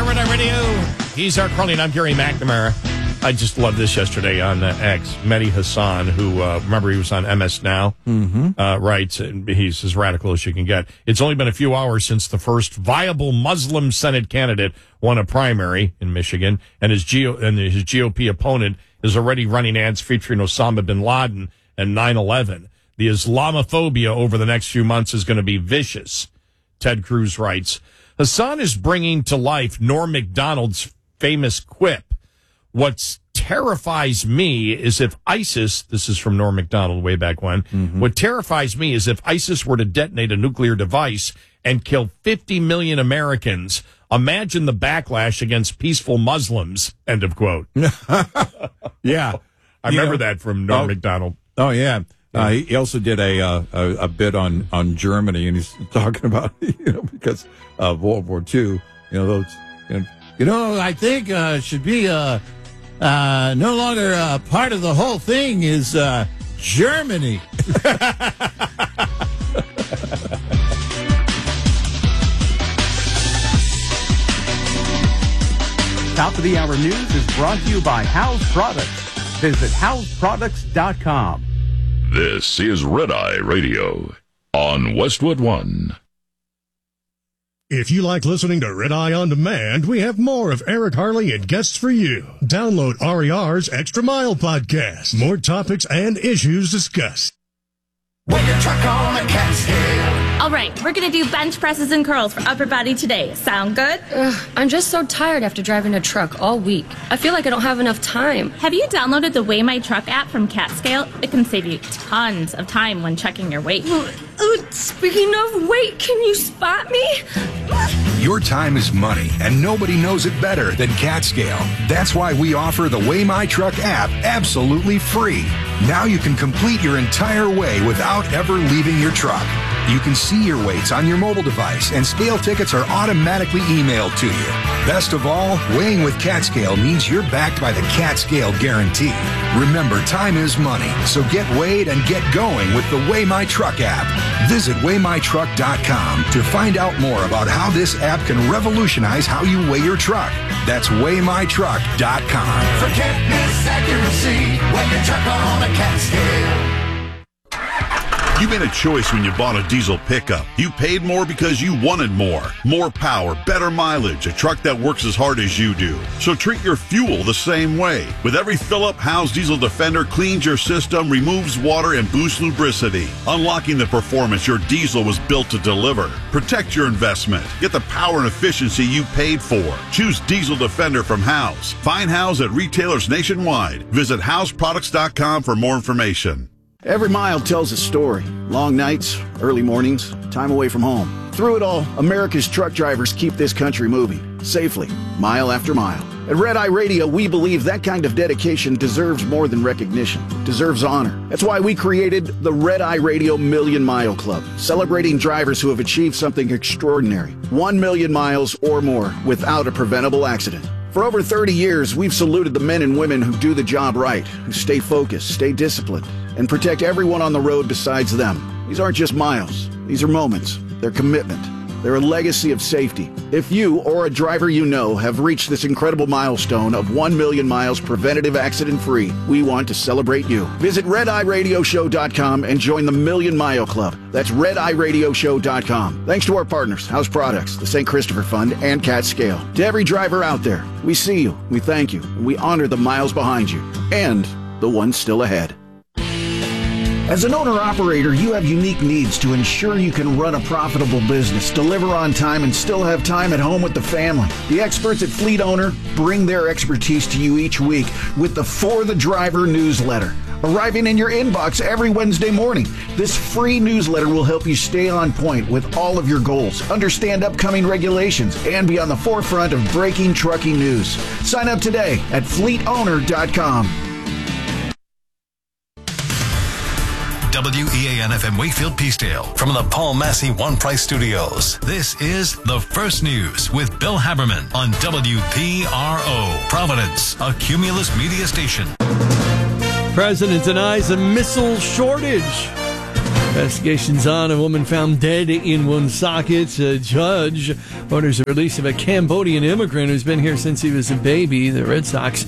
Red Eye Radio. He's Art Crowley, and I'm Gary McNamara. I just loved this yesterday on X. Mehdi Hassan, who, remember, he was on MS Now, writes, and he's as radical as you can get. It's only been a few hours since the first viable Muslim Senate candidate won a primary in Michigan, and his GOP opponent is already running ads featuring Osama bin Laden and 9/11. The Islamophobia over the next few months is going to be vicious, Ted Cruz writes. Hassan is bringing to life Norm Macdonald's famous quip. What terrifies me is if ISIS, this is from Norm Macdonald way back when, what terrifies me is if ISIS were to detonate a nuclear device and kill 50 million Americans, imagine the backlash against peaceful Muslims, end of quote. Yeah. I remember that from Norm Macdonald. Oh, yeah. He also did a bit on Germany, and he's talking about, because of World War II, those, I think should be no longer part of the whole thing is Germany. Top of the Hour News is brought to you by House Products. Visit houseproducts.com. This is Red Eye Radio on Westwood One. If you like listening to Red Eye On Demand, we have more of Eric Harley and guests for you. Download RER's Extra Mile podcast. More topics and issues discussed. Weigh your truck on a cat scale. All right, we're going to do bench presses and curls for upper body today. Sound good? I'm just so tired after driving a truck all week. I feel like I don't have enough time. Have you downloaded the Weigh My Truck app from CatScale? It can save you tons of time when checking your weight. Speaking of weight, can you spot me? Your time is money, and nobody knows it better than CatScale. That's why we offer the Weigh My Truck app absolutely free. Now you can complete your entire weigh without ever leaving your truck. You can see your weights on your mobile device, and scale tickets are automatically emailed to you. Best of all, weighing with CatScale means you're backed by the CatScale guarantee. Remember, time is money, so get weighed and get going with the Weigh My Truck app. Visit WeighMyTruck.com to find out more about how this app can revolutionize how you weigh your truck. That's WeighMyTruck.com. Forget accuracy. Weigh your truck on a cat scale. You made a choice when you bought a diesel pickup. You paid more because you wanted more. More power, better mileage, a truck that works as hard as you do. So treat your fuel the same way. With every fill-up, Howe's Diesel Defender cleans your system, removes water, and boosts lubricity, unlocking the performance your diesel was built to deliver. Protect your investment. Get the power and efficiency you paid for. Choose Diesel Defender from Howe's. Find Howe's at retailers nationwide. Visit houseproducts.com for more information. Every mile tells a story. Long nights, early mornings, time away from home. Through it all, America's truck drivers keep this country moving, safely, mile after mile. At Red Eye Radio, we believe that kind of dedication deserves more than recognition, deserves honor. That's why we created the Red Eye Radio Million Mile Club, celebrating drivers who have achieved something extraordinary. 1 million miles or more without a preventable accident. For over 30 years, we've saluted the men and women who do the job right, who stay focused, stay disciplined, and protect everyone on the road besides them. These aren't just miles. These are moments. They're commitment. They're a legacy of safety. If you or a driver you know have reached this incredible milestone of 1 million miles preventative accident-free, we want to celebrate you. Visit RedEyeRadioShow.com and join the Million Mile Club. That's RedEyeRadioShow.com. Thanks to our partners, House Products, the St. Christopher Fund, and CatScale. To every driver out there, we see you, we thank you, and we honor the miles behind you, and the ones still ahead. As an owner-operator, you have unique needs to ensure you can run a profitable business, deliver on time, and still have time at home with the family. The experts at Fleet Owner bring their expertise to you each week with the For the Driver newsletter, arriving in your inbox every Wednesday morning. This free newsletter will help you stay on point with all of your goals, understand upcoming regulations, and be on the forefront of breaking trucking news. Sign up today at fleetowner.com. WEAN-FM Wakefield Peacedale from the Paul Massey One Price Studios. This is The First News with Bill Haberman on WPRO, Providence, a Cumulus media station. President denies a missile shortage. Investigations on a woman found dead in Woonsocket. A judge orders the release of a Cambodian immigrant who's been here since he was a baby. The Red Sox,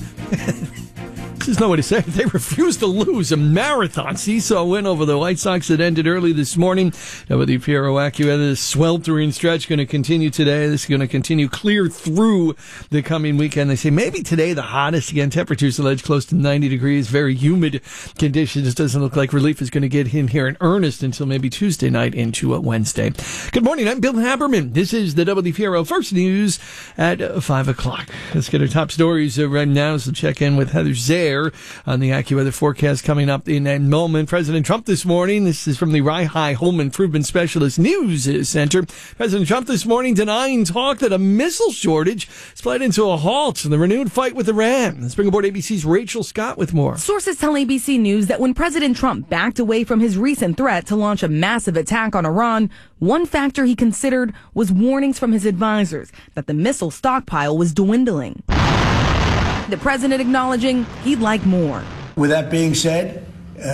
there's no way to say it, they refused to lose a marathon seesaw win over the White Sox that ended early this morning. WPRO AccuWeather, the sweltering stretch going to continue today. This is going to continue clear through the coming weekend. They say maybe today the hottest. Again, temperatures alleged close to 90 degrees. Very humid conditions. Doesn't look like relief is going to get in here in earnest until maybe Tuesday night into Wednesday. Good morning. I'm Bill Haberman. This is the WPRO First News at 5 o'clock. Let's get our top stories right now. So check in with Heather Zare on the AccuWeather forecast coming up in a moment. President Trump this morning, this is from the Rye Home Improvement Specialist News Center. President Trump this morning denying talk that a missile shortage has played into a halt in the renewed fight with Iran. Let's bring aboard ABC's Rachel Scott with more. Sources tell ABC News that when President Trump backed away from his recent threat to launch a massive attack on Iran, one factor he considered was warnings from his advisors that the missile stockpile was dwindling. The president acknowledging he'd like more. With that being said,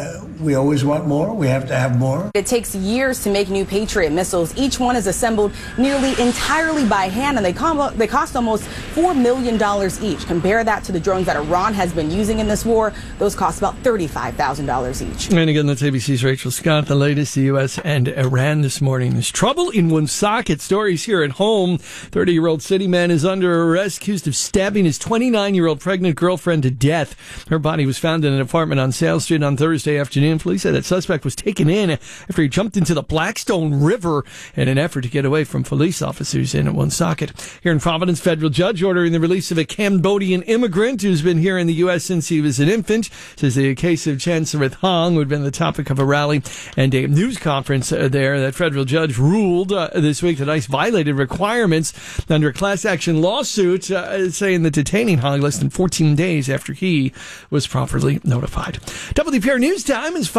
we always want more. We have to have more. It takes years to make new Patriot missiles. Each one is assembled nearly entirely by hand, and they cost almost $4 million each. Compare that to the drones that Iran has been using in this war. Those cost about $35,000 each. And again, that's ABC's Rachel Scott. The latest, the U.S. and Iran this morning. There's trouble in Woonsocket. Stories here at home. 30-year-old city man is under arrest, accused of stabbing his 29-year-old pregnant girlfriend to death. Her body was found in an apartment on Sale Street on Thursday afternoon. Police said that suspect was taken in after he jumped into the Blackstone River in an effort to get away from police officers in Woonsocket. Here in Providence, federal judge ordering the release of a Cambodian immigrant who's been here in the U.S. since he was an infant. Says the case of Chansarith Hong, who had been the topic of a rally and a news conference there. That federal judge ruled this week that ICE violated requirements under a class action lawsuit saying that detaining Hong less than 14 days after he was properly notified. WPR News Time is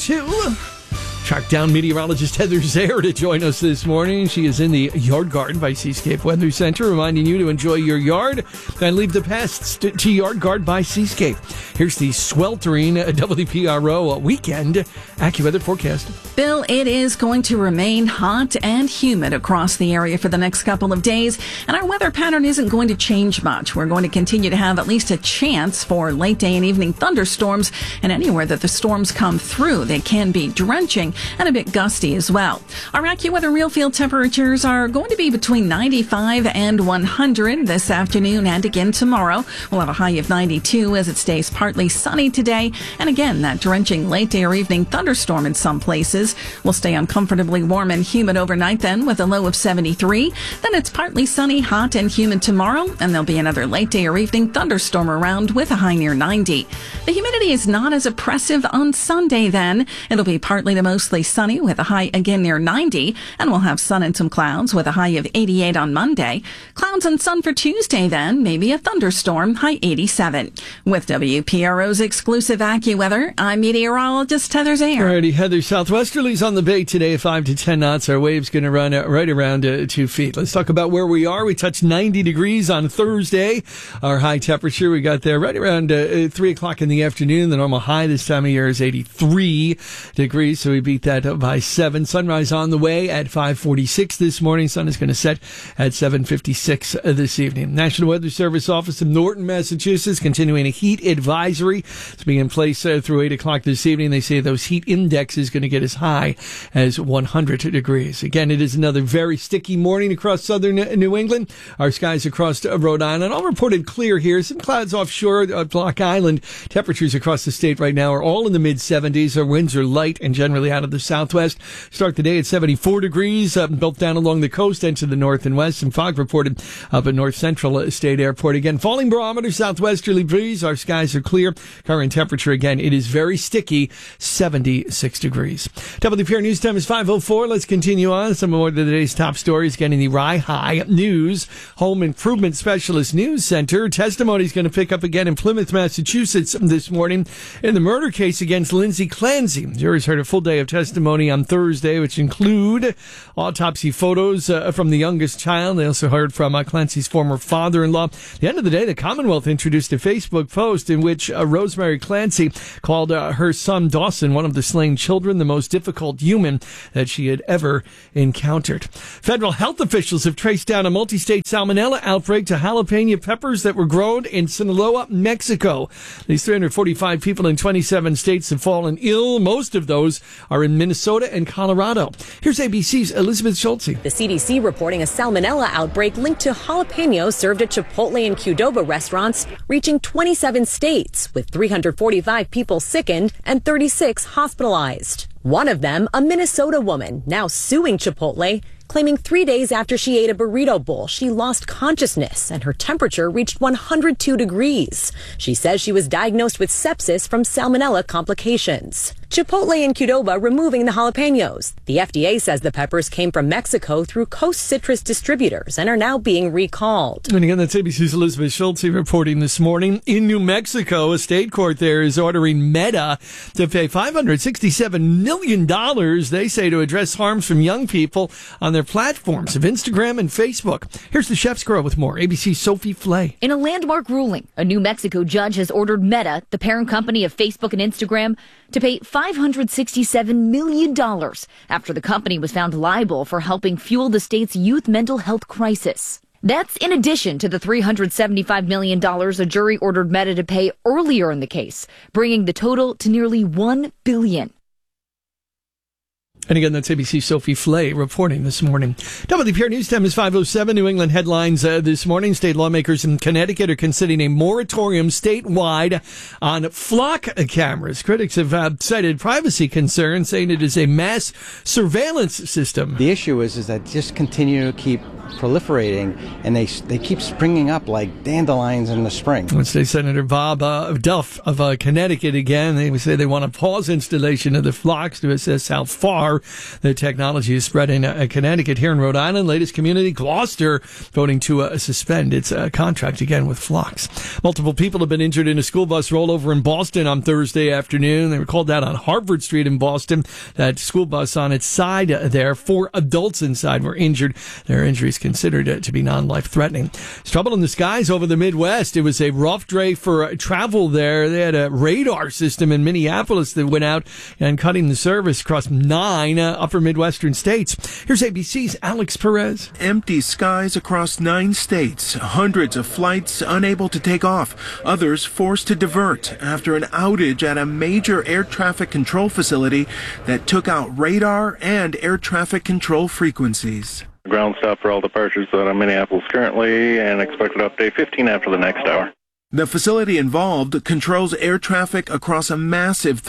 5:02. Track down meteorologist Heather Zare to join us this morning. She is in the Yard Guard by Seascape Weather Center, reminding you to enjoy your yard and leave the pests to Yard Guard by Seascape. Here's the sweltering WPRO weekend AccuWeather forecast. Bill, it is going to remain hot and humid across the area for the next couple of days, and our weather pattern isn't going to change much. We're going to continue to have at least a chance for late day and evening thunderstorms, and anywhere that the storms come through, they can be drenching and a bit gusty as well. Our AccuWeather real field temperatures are going to be between 95 and 100 this afternoon and again tomorrow. We'll have a high of 92 as it stays partly sunny today. And again, that drenching late day or evening thunderstorm in some places will stay uncomfortably warm and humid overnight then with a low of 73. Then it's partly sunny, hot and humid tomorrow, and there'll be another late day or evening thunderstorm around with a high near 90. The humidity is not as oppressive on Sunday then. It'll be partly to mostly sunny with a high again near 90, and we'll have sun and some clouds with a high of 88 on Monday. Clouds and sun for Tuesday then, maybe a thunderstorm, high 87. With WPRO's exclusive AccuWeather, I'm meteorologist Heather Zare. Alrighty, Heather, southwesterlies on the bay today at 5 to 10 knots. Our wave's going to run right around 2 feet. Let's talk about where we are. We touched 90 degrees on Thursday. Our high temperature we got there right around 3 o'clock in the afternoon. The normal high this time of year is 83 degrees, so we beat that by 7. Sunrise on the way at 5:46 this morning. Sun is going to set at 7:56 this evening. National Weather Service office in Norton, Massachusetts, continuing a heat advisory. It's being in place through 8 o'clock this evening. They say those heat index is going to get as high as 100 degrees. Again, it is another very sticky morning across southern New England. Our skies across Rhode Island all reported clear here. Some clouds offshore at Block Island. Temperatures across the state right now are all in the mid-70s. Our winds are light and generally out of the southwest. Start the day at 74 degrees, built down along the coast and to the north and west. Some fog reported up at North Central State Airport. Again, falling barometer, southwesterly breeze. Our skies are clear. Current temperature, again, it is very sticky, 76 degrees. WPR News Time is 5:04. Let's continue on. Some more of today's top stories. Getting the Rye High News Home Improvement Specialist News Center. Testimony is going to pick up again in Plymouth, Massachusetts this morning in the murder case against Lindsay Clancy. Jury's heard a full day of have testimony on Thursday, which include autopsy photos from the youngest child. They also heard from Clancy's former father-in-law. At the end of the day, the Commonwealth introduced a Facebook post in which Rosemary Clancy called her son Dawson, one of the slain children, the most difficult human that she had ever encountered. Federal health officials have traced down a multi-state salmonella outbreak to jalapeno peppers that were grown in Sinaloa, Mexico. These 345 people in 27 states have fallen ill. Most of those are in Minnesota and Colorado. Here's ABC's Elizabeth Schultze. The CDC reporting a salmonella outbreak linked to jalapenos served at Chipotle and Qdoba restaurants, reaching 27 states, with 345 people sickened and 36 hospitalized. One of them, a Minnesota woman, now suing Chipotle, claiming 3 days after she ate a burrito bowl, she lost consciousness and her temperature reached 102 degrees. She says she was diagnosed with sepsis from salmonella complications. Chipotle and Qdoba removing the jalapenos. The FDA says the peppers came from Mexico through Coast Citrus distributors and are now being recalled. And again, that's ABC's Elizabeth Schultze reporting this morning. In New Mexico, a state court there is ordering Meta to pay $567 million, they say, to address harms from young people on their platforms of Instagram and Facebook. Here's the Chef's Girl with more. ABC's Sophie Flay. In a landmark ruling, a New Mexico judge has ordered Meta, the parent company of Facebook and Instagram, to pay $567 million after the company was found liable for helping fuel the state's youth mental health crisis. That's in addition to the $375 million a jury ordered Meta to pay earlier in the case, bringing the total to nearly $1 billion. And again, that's ABC's Sophie Flay reporting this morning. WPR News Time is 5:07. New England headlines this morning. State lawmakers in Connecticut are considering a moratorium statewide on flock cameras. Critics have cited privacy concerns, saying it is a mass surveillance system. The issue is that just continue to keep proliferating, and they keep springing up like dandelions in the spring. State Senator Bob Duff of Connecticut again. They say they want to pause installation of the flocks to assess how far the technology is spread in Connecticut. Here in Rhode Island, latest community, Gloucester, voting to suspend its contract again with flocks. Multiple people have been injured in a school bus rollover in Boston on Thursday afternoon. They were called out on Harvard Street in Boston. That school bus on its side there. 4 adults inside were injured. Their injuries considered to be non-life-threatening. There's trouble in the skies over the Midwest. It was a rough day for travel there. They had a radar system in Minneapolis that went out and cutting the service across 9 upper Midwestern states. Here's ABC's Alex Perez. Empty skies across 9 states. Hundreds of flights unable to take off. Others forced to divert after an outage at a major air traffic control facility that took out radar and air traffic control frequencies. Ground stop for all departures out of Minneapolis currently, and expected update 15 after the next hour. The facility involved controls air traffic across a massive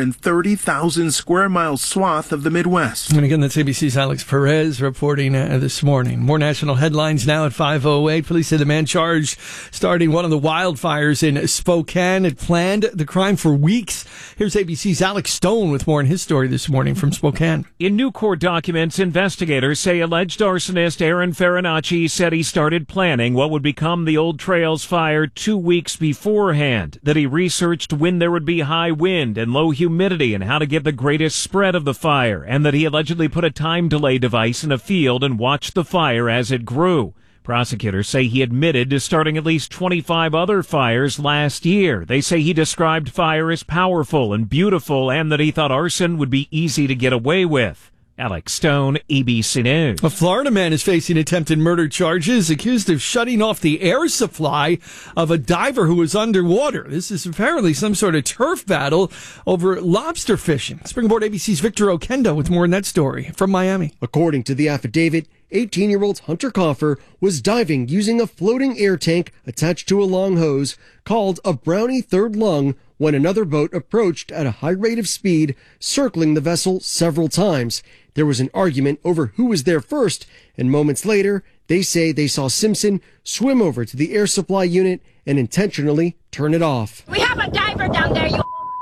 330,000 square mile swath of the Midwest. And again, that's ABC's Alex Perez reporting this morning. More national headlines now at 5:08. Police say the man charged starting one of the wildfires in Spokane had planned the crime for weeks. Here's ABC's Alex Stone with more in his story this morning from Spokane. In new court documents, investigators say alleged arsonist Aaron Farinacci said he started planning what would become the Old Trails fire 2 weeks beforehand, that he researched when there would be high wind and low humidity and how to get the greatest spread of the fire, and that he allegedly put a time delay device in a field and watched the fire as it grew. Prosecutors say he admitted to starting at least 25 other fires last year. They say he described fire as powerful and beautiful and that he thought arson would be easy to get away with. Alex Stone, ABC News. A Florida man is facing attempted murder charges, accused of shutting off the air supply of a diver who was underwater. This is apparently some sort of turf battle over lobster fishing. Springboard ABC's Victor Okendo with more on that story from Miami. According to the affidavit, 18-year-old Hunter Coffer was diving using a floating air tank attached to a long hose called a Brownie Third Lung when another boat approached at a high rate of speed, circling the vessel several times. There was an argument over who was there first, and moments later, they say they saw Simpson swim over to the air supply unit and intentionally turn it off. We have a diver down there, you.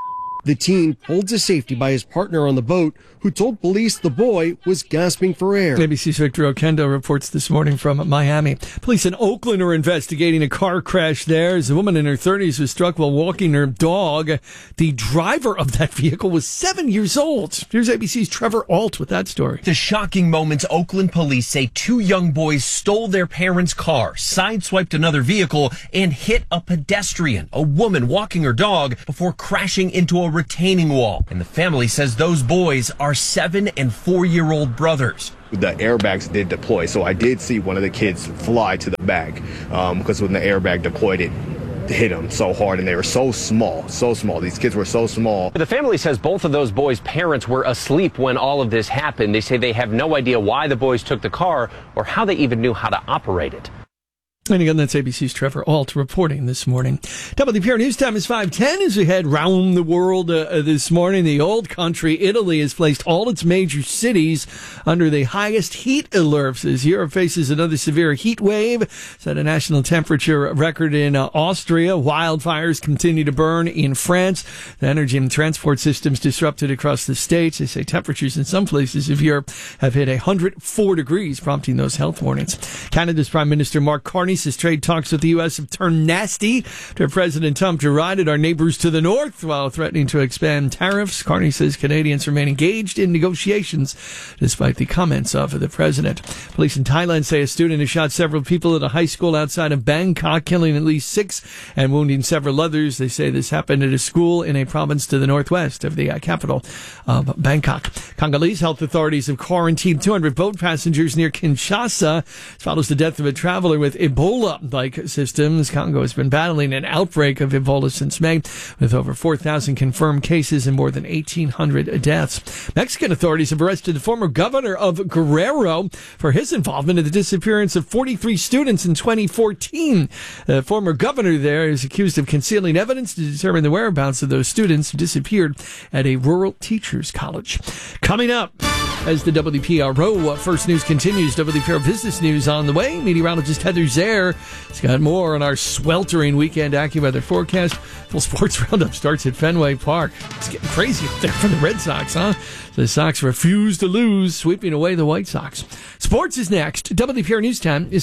The teen pulled to safety by his partner on the boat, who told police the boy was gasping for air. ABC's Victor Okendo reports this morning from Miami. Police in Oakland are investigating a car crash there as a woman in her 30s was struck while walking her dog. The driver of that vehicle was 7 years old. Here's ABC's Trevor Alt with that story. The shocking moments. Oakland police say two young boys stole their parents' car, sideswiped another vehicle, and hit a pedestrian, a woman walking her dog, before crashing into a retaining wall. And the family says those boys are 7- and 4-year-old brothers. The airbags did deploy, so I did see one of the kids fly to the back because when the airbag deployed, it hit them so hard, and they were so small. These kids were so small. The family says both of those boys' parents were asleep when all of this happened. They say they have no idea why the boys took the car or how they even knew how to operate it. And again, that's ABC's Trevor Alt reporting this morning. WPR News Time is 5:10 as we head round the world this morning. The old country, Italy, has placed all its major cities under the highest heat alerts as Europe faces another severe heat wave. Set a national temperature record in Austria. Wildfires continue to burn in France. The energy and transport systems disrupted across the states. They say temperatures in some places of Europe have hit 104 degrees, prompting those health warnings. Canada's Prime Minister Mark Carney says trade talks with the U.S. have turned nasty after President Trump derided our neighbors to the north while threatening to expand tariffs. Carney says Canadians remain engaged in negotiations despite the comments of the president. Police in Thailand say a student has shot several people at a high school outside of Bangkok, killing at least 6 and wounding several others. They say this happened at a school in a province to the northwest of the capital of Bangkok. Congolese health authorities have quarantined 200 boat passengers near Kinshasa. It follows the death of a traveler with Ebola-like systems. Congo has been battling an outbreak of Ebola since May, with over 4,000 confirmed cases and more than 1,800 deaths. Mexican authorities have arrested the former governor of Guerrero for his involvement in the disappearance of 43 students in 2014. The former governor there is accused of concealing evidence to determine the whereabouts of those students who disappeared at a rural teachers' college. Coming up, as the WPRO First News continues, WPRO Business News on the way. Meteorologist Heather Zare has got more on our sweltering weekend AccuWeather forecast. Full sports roundup starts at Fenway Park. It's getting crazy up there for the Red Sox, huh? The Sox refuse to lose, sweeping away the White Sox. Sports is next. WPR News Time is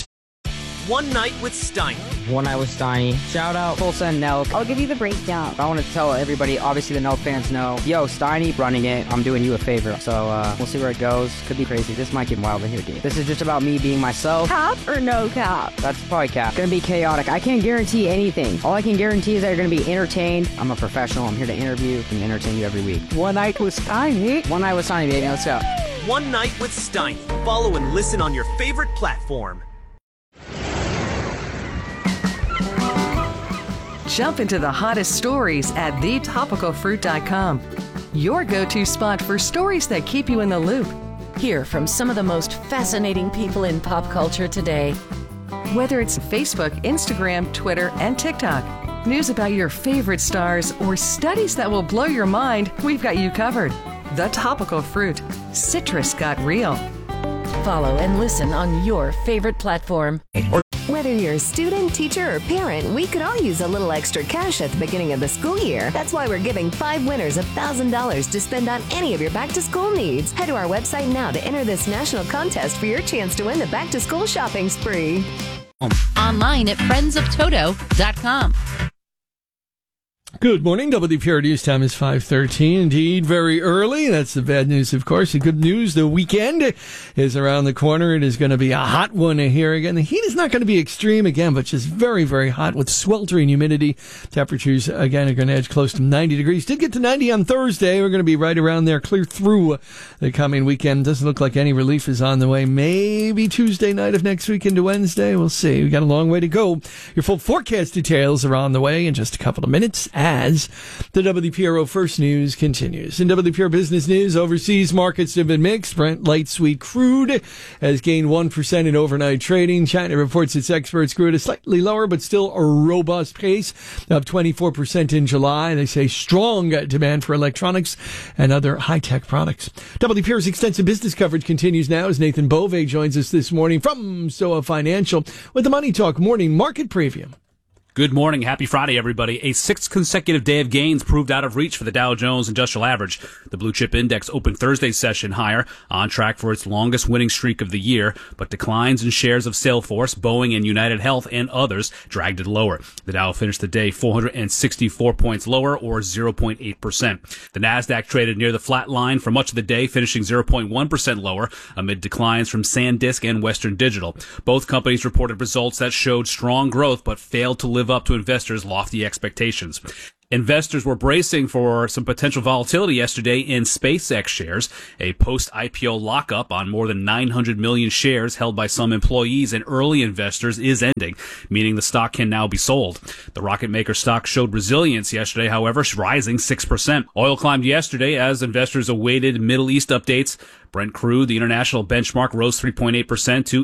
One Night with Steiny. One Night with Steiny. Shout out Tulsa and Nelk. I'll give you the breakdown. I want to tell everybody, obviously the Nelk fans know, yo, Steiny running it. I'm doing you a favor. So we'll see where it goes. Could be crazy. This might get wild in here, dude. This is just about me being myself. Cap or no cap? That's probably cap. Gonna be chaotic. I can't guarantee anything. All I can guarantee is that you're gonna be entertained. I'm a professional. I'm here to interview and entertain you every week. One Night with Steiny. One Night with Steiny, baby. Let's go. One Night with Steiny. Follow and listen on your favorite platform. Jump into the hottest stories at thetopicalfruit.com. Your go-to spot for stories that keep you in the loop. Hear from some of the most fascinating people in pop culture today. Whether it's Facebook, Instagram, Twitter, and TikTok, news about your favorite stars, or studies that will blow your mind, we've got you covered. The Topical Fruit. Citrus got real. Follow and listen on your favorite platform. Whether you're a student, teacher, or parent, we could all use a little extra cash at the beginning of the school year. That's why we're giving 5 winners $1,000 to spend on any of your back-to-school needs. Head to our website now to enter this national contest for your chance to win the back-to-school shopping spree. Online at friendsoftoto.com. Good morning. WPR News Time is 5:13. Indeed, very early. That's the bad news, of course. The good news, the weekend is around the corner. It is going to be a hot one here again. The heat is not going to be extreme again, but just very, very hot with sweltering humidity. Temperatures, again, are going to edge close to 90 degrees. Did get to 90 on Thursday. We're going to be right around there, clear through the coming weekend. Doesn't look like any relief is on the way. Maybe Tuesday night of next week into Wednesday. We'll see. We got a long way to go. Your full forecast details are on the way in just a couple of minutes, as the WPRO First News continues. In WPRO Business News, overseas markets have been mixed. Brent light sweet crude has gained 1% in overnight trading. China reports its exports grew at a slightly lower but still a robust pace, up 24% in July. They say strong demand for electronics and other high-tech products. WPRO's extensive business coverage continues now as Nathan Bove joins us this morning from SOA Financial with the Money Talk Morning Market Preview. Good morning. Happy Friday, everybody. A sixth consecutive day of gains proved out of reach for the Dow Jones Industrial Average. The blue chip index opened Thursday's session higher, on track for its longest winning streak of the year, but declines in shares of Salesforce, Boeing, and United Health and others dragged it lower. The Dow finished the day 464 points lower, or 0.8%. The Nasdaq traded near the flat line for much of the day, finishing 0.1% lower amid declines from SanDisk and Western Digital. Both companies reported results that showed strong growth but failed to live up to investors' lofty expectations. Investors were bracing for some potential volatility yesterday in SpaceX shares. A post-IPO lockup on more than 900 million shares held by some employees and early investors is ending, meaning the stock can now be sold. The rocket maker stock showed resilience yesterday, however, rising 6%. Oil climbed yesterday as investors awaited Middle East updates. Brent crude, the international benchmark, rose 3.8% to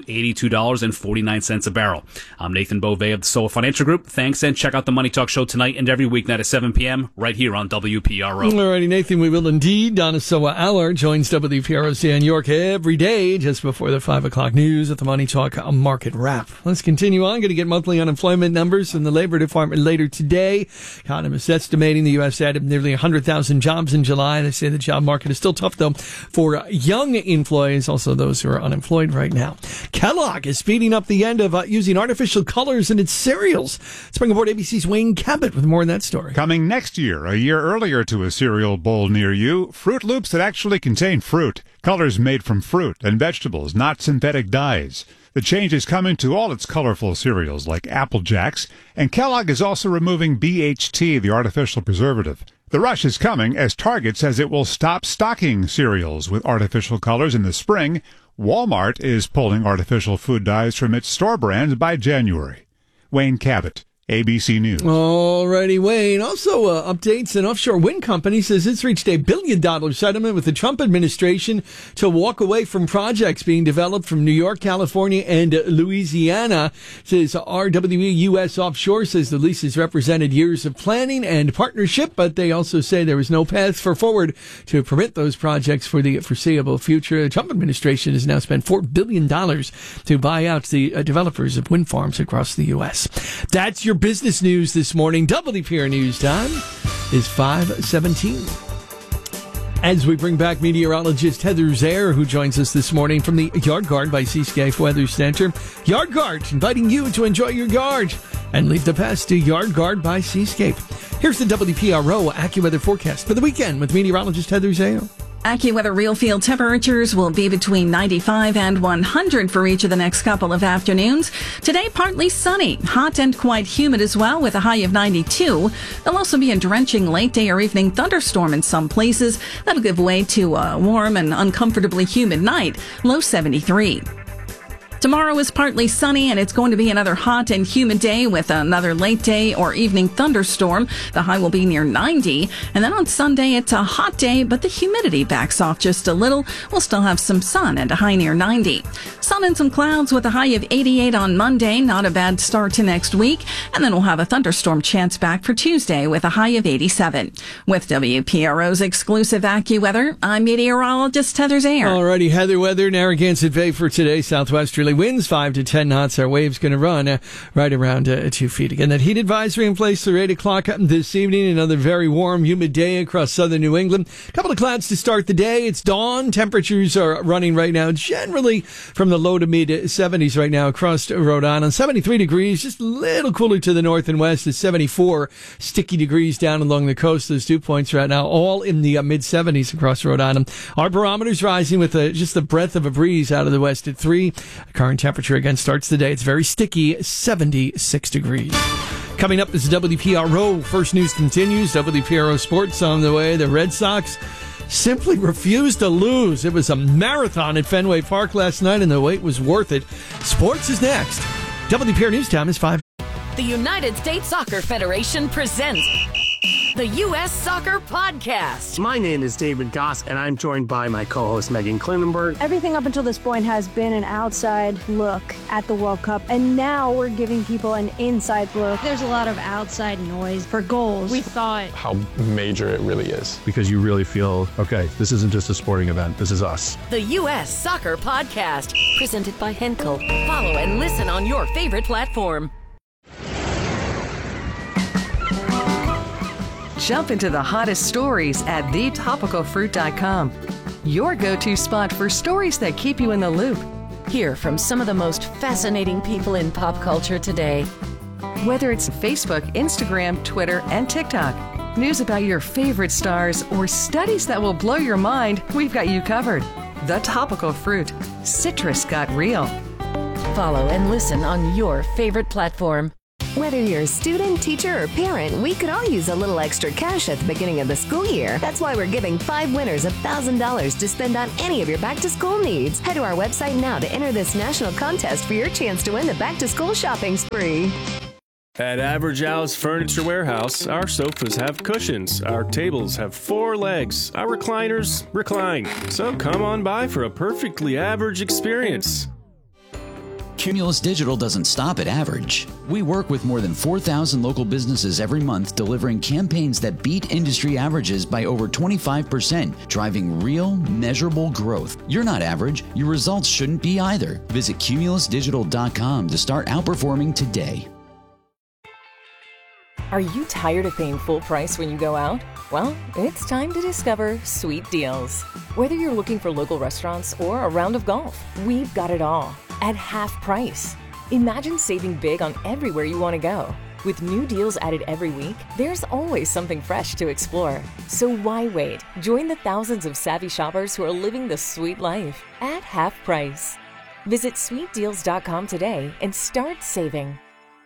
$82.49 a barrel. I'm Nathan Beauvais of the SOA Financial Group. Thanks, and check out the Money Talk Show tonight and every weeknight at 7 p.m. right here on WPRO. All righty, Nathan, we will indeed. Donna Soa Allard joins WPRO's Dan York every day just before the 5 o'clock news at the Money Talk Market Wrap. Let's continue on. Going to get monthly unemployment numbers from the Labor Department later today. Economists estimating the U.S. added nearly 100,000 jobs in July. They say the job market is still tough, though, for young employees, also those who are unemployed right now. Kellogg is speeding up the end of using artificial colors in its cereals. Let's bring aboard ABC's Wayne Cabot with more on that story. Coming next year, a year earlier to a cereal bowl near you, Fruit Loops that actually contain fruit. Colors made from fruit and vegetables, not synthetic dyes. The change is coming to all its colorful cereals like Apple Jacks, and Kellogg is also removing BHT, the artificial preservative. The rush is coming as Target says it will stop stocking cereals with artificial colors in the spring. Walmart is pulling artificial food dyes from its store brands by January. Wayne Cabot, ABC News. Alrighty, Wayne. Also, updates. An offshore wind company says it's reached $1 billion settlement with the Trump administration to walk away from projects being developed from New York, California, and Louisiana. Says RWE US Offshore says the leases represented years of planning and partnership, but they also say there was no path forward to permit those projects for the foreseeable future. The Trump administration has now spent $4 billion to buy out the developers of wind farms across the U.S. That's your business news this morning. WPR News time is 5:17. As we bring back meteorologist Heather Zaire, who joins us this morning from the Yard Guard by Seascape Weather Center. Yard Guard, inviting you to enjoy your yard and leave the pest to Yard Guard by Seascape. Here's the WPRO AccuWeather forecast for the weekend with meteorologist Heather Zaire. AccuWeather real field temperatures will be between 95 and 100 for each of the next couple of afternoons. Today, partly sunny, hot and quite humid as well with a high of 92. There'll also be a drenching late day or evening thunderstorm in some places. That'll give way to a warm and uncomfortably humid night, low 73. Tomorrow is partly sunny, and it's going to be another hot and humid day with another late day or evening thunderstorm. The high will be near 90. And then on Sunday, it's a hot day, but the humidity backs off just a little. We'll still have some sun and a high near 90. Sun and some clouds with a high of 88 on Monday. Not a bad start to next week. And then we'll have a thunderstorm chance back for Tuesday with a high of 87. With WPRO's exclusive AccuWeather, I'm meteorologist Heather Zaire. Alrighty, Heather, weather, Narragansett Bay for today. Southwesterly winds 5 to 10 knots. Our wave's going to run right around 2 feet. Again, that heat advisory in place through 8 o'clock this evening. Another very warm, humid day across southern New England. A couple of clouds to start the day. It's dawn. Temperatures are running right now generally from the low to mid 70s right now across Rhode Island. 73 degrees, just a little cooler to the north and west. It's 74 sticky degrees down along the coast. Those 2 points right now, all in the mid 70s across Rhode Island. Our barometer's rising with just the breath of a breeze out of the west at 3. Current temperature again starts the day. It's very sticky, 76 degrees. Coming up is WPRO. First News continues. WPRO Sports on the way. The Red Sox simply refused to lose. It was a marathon at Fenway Park last night, and the wait was worth it. Sports is next. WPRO News time is 5. The United States Soccer Federation presents the U.S. Soccer Podcast. My name is David Goss, and I'm joined by my co-host Megan Klinenberg. Everything up until this point has been an outside look at the World Cup, and now we're giving people an inside look. There's a lot of outside noise for goals. We thought how major it really is. Because you really feel, okay, this isn't just a sporting event, this is us. The U.S. Soccer Podcast, presented by Henkel. Follow and listen on your favorite platform. Jump into the hottest stories at thetopicalfruit.com. Your go-to spot for stories that keep you in the loop. Hear from some of the most fascinating people in pop culture today. Whether it's Facebook, Instagram, Twitter, and TikTok, news about your favorite stars, or studies that will blow your mind, we've got you covered. The Topical Fruit. Citrus got real. Follow and listen on your favorite platform. Whether you're a student, teacher, or parent, we could all use a little extra cash at the beginning of the school year. That's why we're giving 5 winners $1,000 to spend on any of your back-to-school needs. Head to our website now to enter this national contest for your chance to win the back-to-school shopping spree. At Average Al's Furniture Warehouse, our sofas have cushions, our tables have 4 legs, our recliners recline. So come on by for a perfectly average experience. Cumulus Digital doesn't stop at average. We work with more than 4,000 local businesses every month, delivering campaigns that beat industry averages by over 25%, driving real, measurable growth. You're not average. Your results shouldn't be either. Visit cumulusdigital.com to start outperforming today. Are you tired of paying full price when you go out? Well, it's time to discover Sweet Deals. Whether you're looking for local restaurants or a round of golf, we've got it all at half price. Imagine saving big on everywhere you want to go. With new deals added every week, there's always something fresh to explore. So why wait? Join the thousands of savvy shoppers who are living the sweet life at half price. Visit sweetdeals.com today and start saving.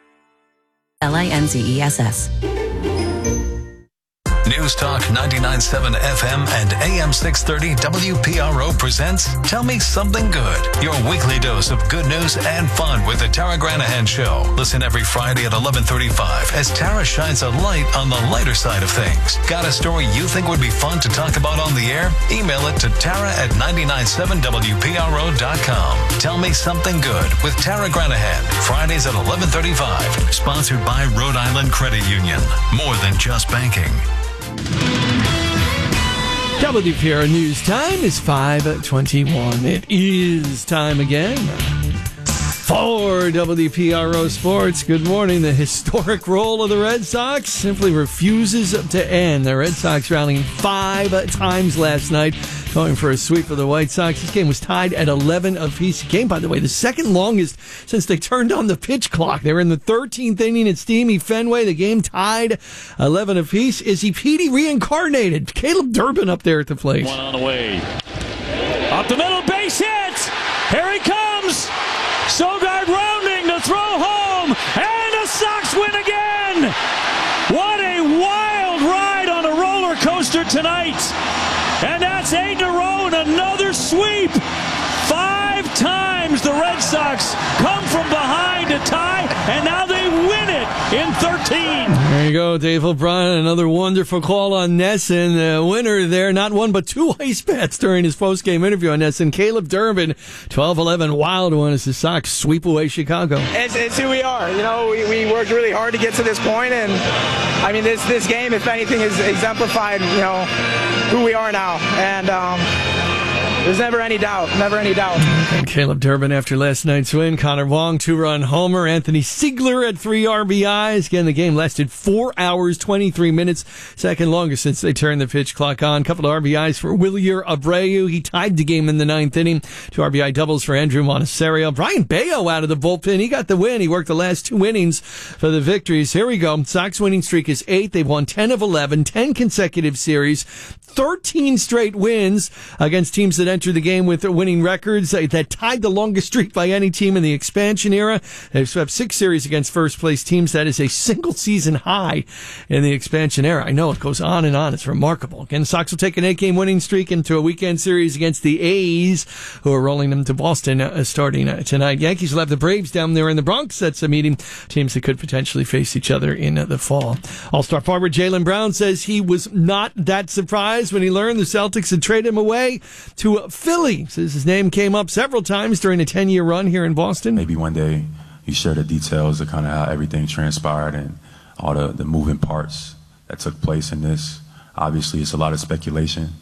LINZESS. News Talk 99.7 FM and AM 630 WPRO presents Tell Me Something Good, your weekly dose of good news and fun with the Tara Granahan Show. Listen every Friday at 11:35 as Tara shines a light on the lighter side of things. Got a story you think would be fun to talk about on the air? Email it to Tara at 997WPRO.com. Tell Me Something Good with Tara Granahan, Fridays at 11:35. Sponsored by Rhode Island Credit Union. More than just banking. WPRO News Time is 5:21. It is time again for WPRO Sports. Good morning. The historic roll of the Red Sox simply refuses to end. The Red Sox rallying 5 times last night, going for a sweep of the White Sox. This game was tied at 11 apiece. Game, by the way, the second longest since they turned on the pitch clock. They were in the 13th inning at Steamy Fenway. The game tied 11 apiece. Izzy Petey reincarnated. Caleb Durbin up there at the plate. One on the way. Up the middle, base hit. Here he comes. Sogard rounding to throw home. And the Sox win again. What a wild ride on a roller coaster tonight. And that's 8 in a row and another sweep. 5 times the Red Sox come from behind to tie, and now they win it in 13. There you go, Dave O'Brien. Another wonderful call on NESN. The winner there, not one but 2 ice bats during his post-game interview on NESN. Caleb Durbin, 12-11 wild one as the Sox sweep away Chicago. It's who we are. You know, we worked really hard to get to this point, and I mean, this game, if anything, has exemplified, you know, who we are now. And there's never any doubt. And Caleb Durbin after last night's win. Connor Wong, 2-run homer. Anthony Siegler had 3 RBIs. Again, the game lasted 4 hours, 23 minutes. Second longest since they turned the pitch clock on. Couple of RBIs for Wilyer Abreu. He tied the game in the 9th inning. 2 RBI doubles for Andrew Monasterio. Brian Bayo out of the bullpen. He got the win. He worked the last 2 innings for the victories. Here we go. Sox winning streak is 8. They've won 10 of 11, 10 consecutive series, 13 straight wins against teams that entered the game with winning records that tied the longest streak by any team in the expansion era. They've swept 6 series against first-place teams. That is a single-season high in the expansion era. I know it goes on and on. It's remarkable. Again, the Sox will take an 8-game winning streak into a weekend series against the A's, who are rolling them to Boston starting tonight. Yankees will have the Braves down there in the Bronx. That's a meeting. Teams that could potentially face each other in the fall. All-Star forward Jaylen Brown says he was not that surprised when he learned the Celtics had traded him away to Philly. Says his name came up several times during a 10-year run here in Boston. Maybe one day you share the details of kind of how everything transpired and all the moving parts that took place in this. Obviously, it's a lot of speculation.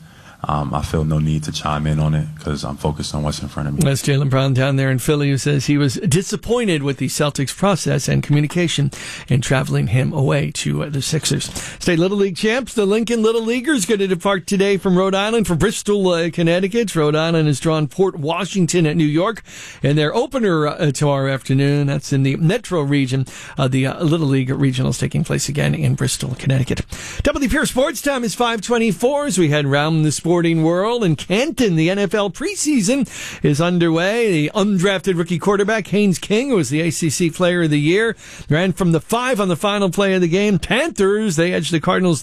I feel no need to chime in on it because I'm focused on what's in front of me. That's Jaylen Brown down there in Philly, who says he was disappointed with the Celtics process and communication in traveling him away to the Sixers. State Little League champs, the Lincoln Little Leaguers, going to depart today from Rhode Island for Bristol, Connecticut. Rhode Island has drawn Port Washington at New York in their opener tomorrow afternoon. That's in the metro region. The Little League regionals taking place again in Bristol, Connecticut. WPR Sports Time is 5:24 as we head round the sporting world. In Canton, the NFL preseason is underway. The undrafted rookie quarterback Haynes King, who was the ACC Player of the Year, ran from the 5 on the final play of the game. Panthers, they edged the Cardinals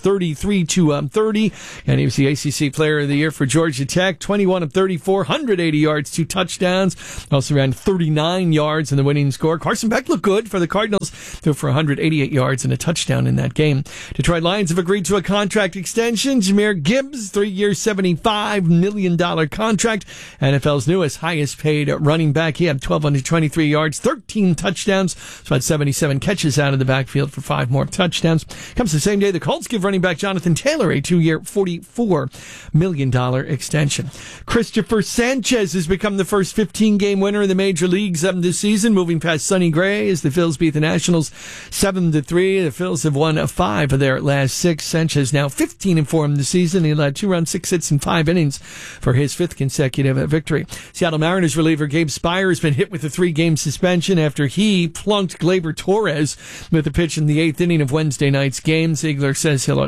33-30, and he was the ACC Player of the Year for Georgia Tech. 21 of 34, 180 yards, 2 touchdowns. Also ran 39 yards in the winning score. Carson Beck looked good for the Cardinals, threw for 188 yards and a touchdown in that game. Detroit Lions have agreed to a contract extension. Jahmyr Gibbs, 3-year, $75 million contract. NFL's newest, highest paid running back. He had 1,223 yards, 13 touchdowns. So had 77 catches out of the backfield for 5 more touchdowns. Comes the same day the Colts give running back Jonathan Taylor a 2-year, $44 million extension. Christopher Sanchez has become the first 15-game winner in the major leagues this season, moving past Sonny Gray as the Phils beat the Nationals 7-3. The Phils have won 5 of their last 6. Sanchez now 15-4 in the season. He led 2 runs, 6 hits in 5 innings for his 5th consecutive victory. Seattle Mariners reliever Gabe Spire has been hit with a 3-game suspension after he plunked Gleyber Torres with a pitch in the 8th inning of Wednesday night's game. Ziegler says he'll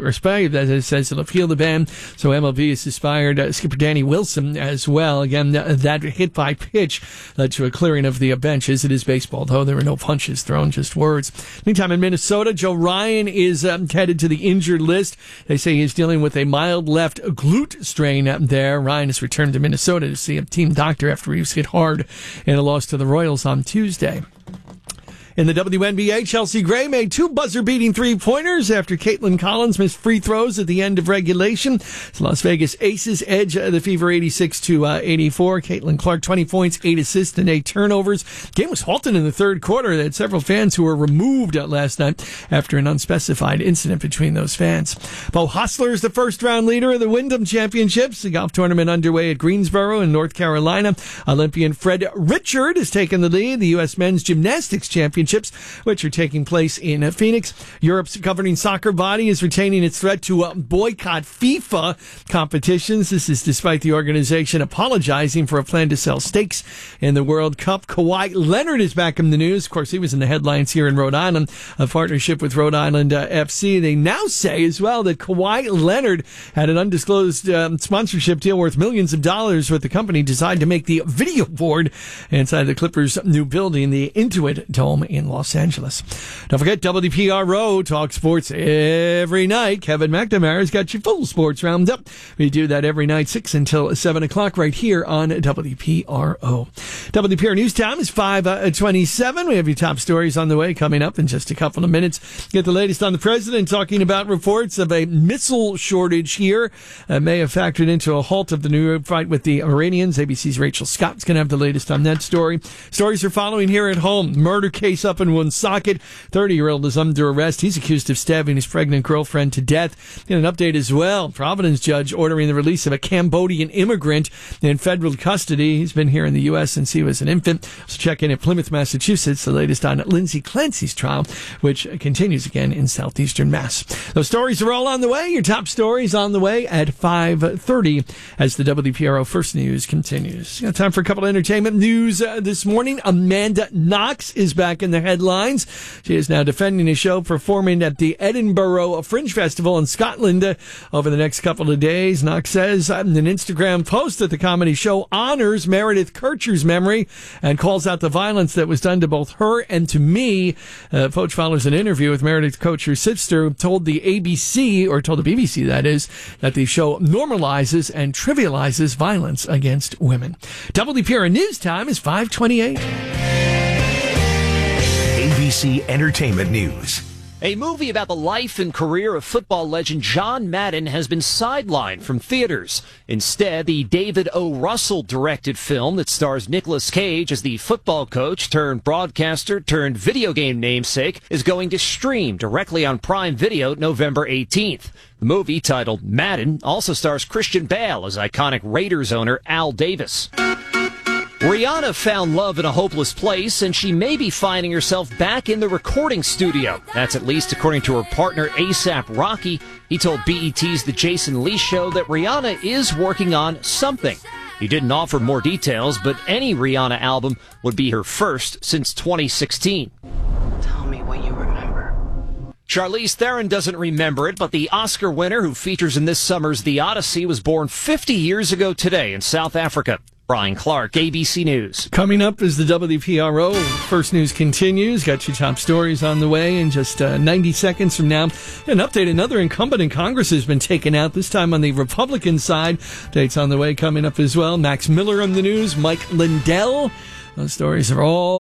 appeal the ban. So MLB has suspended skipper Danny Wilson as well. Again, that hit by pitch led to a clearing of the benches. It is baseball, though. There were no punches thrown, just words. Meantime, in Minnesota, Joe Ryan is headed to the injured list. They say he's dealing with a mild left glute strain there. Ryan has returned to Minnesota to see a team doctor after he was hit hard in a loss to the Royals on Tuesday. In the WNBA, Chelsea Gray made 2 buzzer-beating 3-pointers after Caitlin Collins missed free throws at the end of regulation. The Las Vegas Aces edge the Fever 86-84. Caitlin Clark, 20 points, 8 assists, and 8 turnovers. The game was halted in the third quarter. They had several fans who were removed last night after an unspecified incident between those fans. Bo Hostler is the first-round leader of the Wyndham Championships, the golf tournament underway at Greensboro in North Carolina. Olympian Fred Richard has taken the lead. The U.S. Men's Gymnastics Championships, which are taking place in Phoenix. Europe's governing soccer body is retaining its threat to boycott FIFA competitions. This is despite the organization apologizing for a plan to sell stakes in the World Cup. Kawhi Leonard is back in the news. Of course, he was in the headlines here in Rhode Island, a partnership with Rhode Island FC. They now say as well that Kawhi Leonard had an undisclosed sponsorship deal worth millions of dollars with the company designed to make the video board inside the Clippers' new building, the Intuit Dome in Los Angeles. Don't forget, WPRO talk sports every night. Kevin McNamara's got your full sports roundup. We do that every night, 6 until 7 o'clock, right here on WPRO. WPR News Time is 5:27. We have your top stories on the way coming up in just a couple of minutes. Get the latest on the president talking about reports of a missile shortage here. May have factored into a halt of the new fight with the Iranians. ABC's Rachel Scott's going to have the latest on that story. Stories are following here at home. Murder case up in Woonsocket. 30-year-old is under arrest. He's accused of stabbing his pregnant girlfriend to death. In an update as well, Providence judge ordering the release of a Cambodian immigrant in federal custody. He's been here in the U.S. since he was an infant. So check in at Plymouth, Massachusetts, the latest on Lindsay Clancy's trial, which continues again in southeastern Mass. Those stories are all on the way. Your top stories on the way at 5:30 as the WPRO First News continues. Got time for a couple of entertainment news this morning. Amanda Knox is back in the headlines. She is now defending a show performing at the Edinburgh Fringe Festival in Scotland over the next couple of days. Knox says in an Instagram post that the comedy show honors Meredith Kircher's memory and calls out the violence that was done to both her and to me. Poach follows an interview with Meredith Kircher's sister, told the BBC, that is, that the show normalizes and trivializes violence against women. WPRO News Time is 5:28. ABC Entertainment News. A movie about the life and career of football legend John Madden has been sidelined from theaters. Instead, the David O. Russell-directed film that stars Nicolas Cage as the football coach turned broadcaster turned video game namesake is going to stream directly on Prime Video November 18th. The movie, titled Madden, also stars Christian Bale as iconic Raiders owner Al Davis. Rihanna found love in a hopeless place, and she may be finding herself back in the recording studio. That's at least according to her partner A$AP Rocky. He told BET's The Jason Lee Show that Rihanna is working on something. He didn't offer more details, but any Rihanna album would be her first since 2016. Tell me what you remember. Charlize Theron doesn't remember it, but the Oscar winner who features in this summer's The Odyssey was born 50 years ago today in South Africa. Brian Clark, ABC News. Coming up is the WPRO First News continues. Got your top stories on the way in just 90 seconds from now. An update, another incumbent in Congress has been taken out, this time on the Republican side. Dates on the way coming up as well. Max Miller on the news, Mike Lindell. Those stories are all